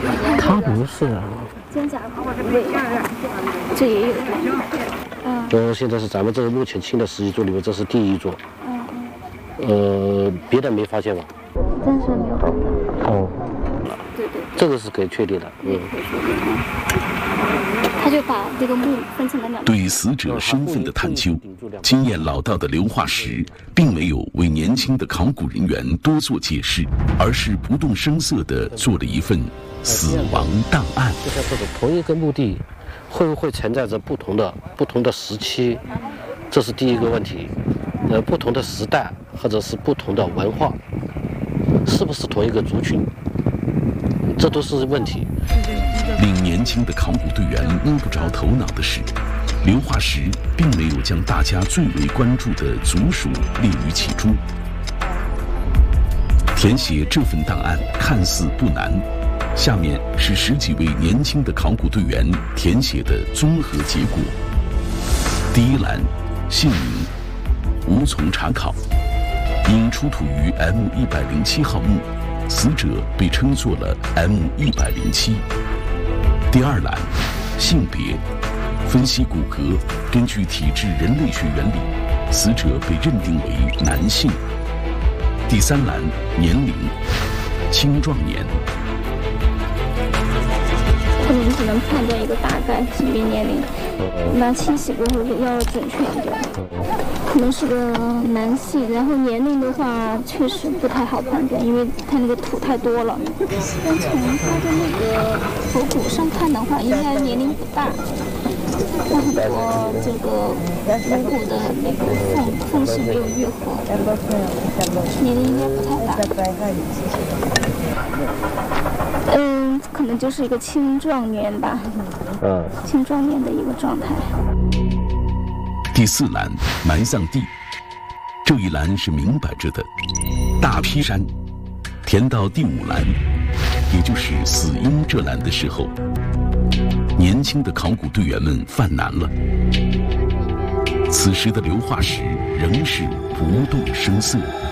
它不是啊， 肩胛骨位，这也有。 现在是咱们这个目前清的10几座里面，这是第一座。别的没发现吧？ 暂时没有看到。 哦， 对， 这个是可以确定的。 他就把这个墓分成了两。 对死者身份的探究，经验老道的刘化石并没有为年轻的考古人员多做解释，而是不动声色地做了一份死亡档案。 就像这种同一个墓地，会不会存在着不同的时期？这是第一个问题。不同的时代，或者是不同的文化，是不是同一个族群？这都是问题。 令年轻的考古队员摸不着头脑的是，刘化石并没有将大家最为关注的族属列于其中。填写这份档案看似不难，下面是10几位年轻的考古队员填写的综合结果。第一栏，姓名无从查考，因出土于 M107号墓，死者被称作了 M107。第二栏，性别分析骨骼，根据体质人类学原理，死者被认定为男性。第三栏，年龄青壮年。 可能只能判断一个大概性别年龄，那清洗过后要准确一点。可能是个男性，然后年龄的话确实不太好判断，因为他那个土太多了。从他的那个头骨上看的话，应该年龄不大。但很多这个颅骨的那个缝隙没有愈合，年龄应该不太大。可能就是一个青壮年吧，青壮年的一个状态。 第四栏，埋葬地，这一栏是明摆着的，大劈山。填到第5栏，也就是死因这栏的时候，年轻的考古队员们犯难了。此时的刘化石仍是不动声色。